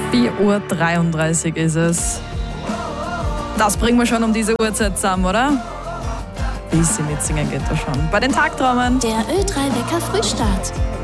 4:33 Uhr ist es. Das bringen wir schon um diese Uhrzeit zusammen, oder? Bisschen mitsingen geht da schon. Bei den Tagträumen. Der Ö3 Wecker Frühstart.